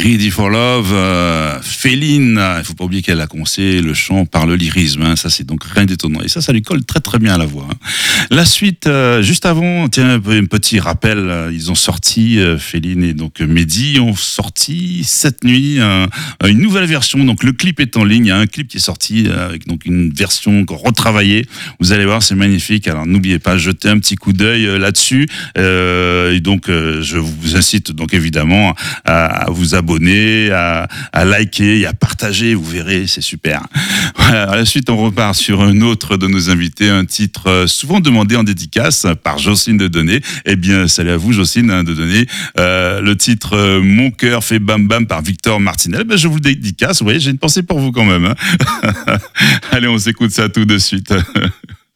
Ready for Love, Féline, il faut pas oublier qu'elle a commencé le chant par le lyrisme, hein. Ça c'est donc rien d'étonnant, et ça lui colle très très bien à la voix, hein. La suite, juste avant, tiens, un petit rappel, ils ont sorti, Féline et donc Mehdi ont sorti cette nuit une nouvelle version, donc le clip est en ligne, il y a un clip qui est sorti avec donc une version retravaillée, vous allez voir, c'est magnifique, alors n'oubliez pas, jetez un petit coup d'œil là-dessus, et donc je vous incite donc évidemment à vous abonner, à liker et à partager, vous verrez, c'est super. Voilà, à la suite, on repart sur un autre de nos invités, un titre souvent demandé en dédicace par Jocelyne Dieudonné. Eh bien, salut à vous, Jocelyne Dieudonné. Le titre Mon cœur fait bam bam par Victor Martinel. Ben, je vous le dédicace, vous voyez, j'ai une pensée pour vous quand même, hein. Allez, on s'écoute ça tout de suite.